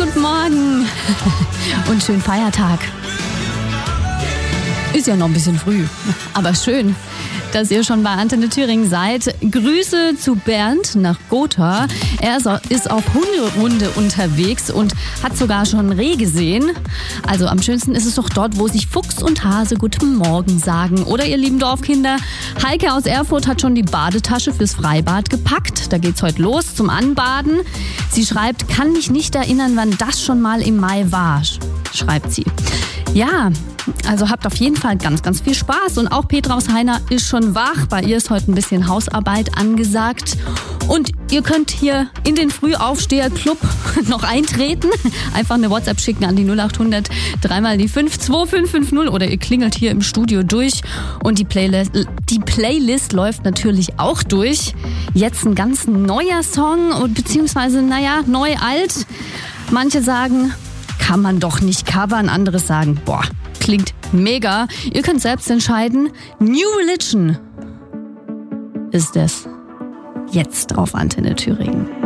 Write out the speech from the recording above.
Guten Morgen und schönen Feiertag. Ist ja noch ein bisschen früh, aber schön, dass ihr schon bei Antenne Thüringen seid. Grüße zu Bernd nach Gotha. Er ist auf Hunderunde unterwegs und hat sogar schon Reh gesehen. Also am schönsten ist es doch dort, wo sich Fuchs und Hase Guten Morgen sagen. Oder ihr lieben Dorfkinder, Heike aus Erfurt hat schon die Badetasche fürs Freibad gepackt. Da geht's heute los zum Anbaden. Sie schreibt, kann mich nicht erinnern, wann das schon mal im Mai war, schreibt sie. Ja, also habt auf jeden Fall ganz, ganz viel Spaß. Und auch Petra aus Heiner ist schon wach. Bei ihr ist heute ein bisschen Hausarbeit angesagt. Und ihr könnt hier in den Frühaufsteher-Club noch eintreten. Einfach eine WhatsApp schicken an die 0800 3 die 5 2550 oder ihr klingelt hier im Studio durch. Und die Playlist läuft natürlich auch durch. Jetzt ein ganz neuer Song, beziehungsweise, neu-alt. Manche sagen, kann man doch nicht covern. Andere sagen, boah, klingt mega. Ihr könnt selbst entscheiden. New Religion ist es. Jetzt auf Antenne Thüringen.